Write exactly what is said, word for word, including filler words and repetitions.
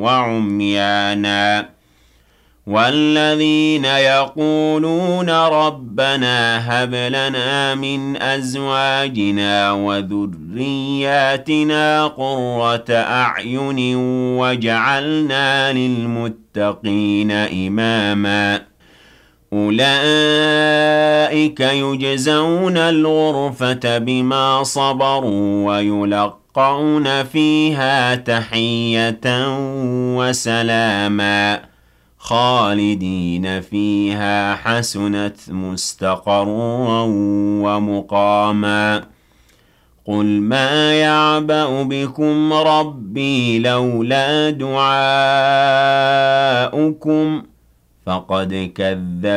وعميانا والذين يقولون ربنا هب لنا من أزواجنا وذرياتنا قرة أعين واجعلنا للمتقين إماما أولئك يجزون الغرفة بما صبروا ويلقون فيها تحية وسلاما خالدين فيها حسنت مستقرا ومقاما قل ما يعبأ بكم ربي لولا دعاؤكم فقد كذب